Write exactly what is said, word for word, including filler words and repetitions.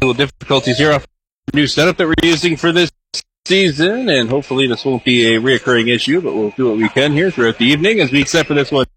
little difficulties here off the new setup that we're using for this season, and hopefully this won't be a reoccurring issue, but we'll do what we can here throughout the evening as we accept for this one